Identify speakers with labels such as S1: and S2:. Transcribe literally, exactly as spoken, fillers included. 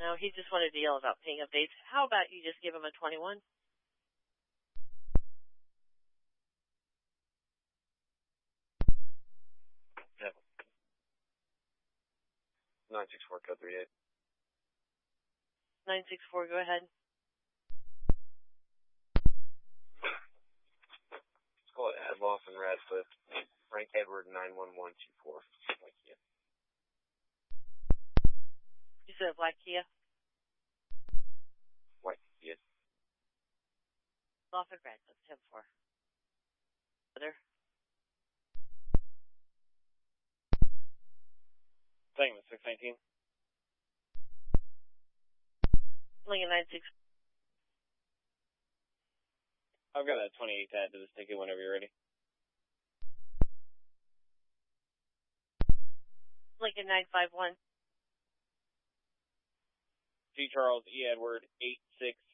S1: No, he just wanted to yell about ping updates. How about you just give him a twenty-one?
S2: Yeah. nine six four, code three eight.
S1: nine six four, go ahead.
S2: Let's call it Adloff and Radcliffe. Frank Edward nine one one two four. White Kia.
S1: You said black Kia?
S2: White Kia.
S1: Adloff and Radcliffe, ten four. Other?
S3: Segment six nineteen.
S1: Lincoln nine six.
S3: I've got a twenty-eight to add to this ticket whenever you're ready.
S1: Lincoln nine five one.
S3: G. Charles E. Edward eight six